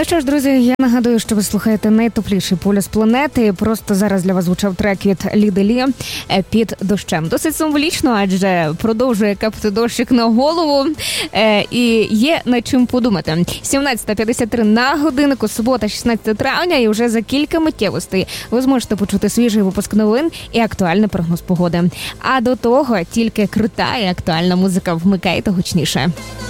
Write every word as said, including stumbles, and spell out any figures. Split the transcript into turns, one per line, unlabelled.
Ну що ж, друзі, я нагадую, що ви слухаєте найтепліший полюс планети. Просто зараз для вас звучав трек від Ліди Лі «Під дощем». Досить символічно, адже продовжує капати дощик на голову. І є над чим подумати. сімнадцята п'ятдесят три на годиннику, субота, шістнадцяте травня, і вже за кілька миттєвостей ви зможете почути свіжий випуск новин і актуальний прогноз погоди. А до того тільки крута і актуальна музика. Вмикайте гучніше.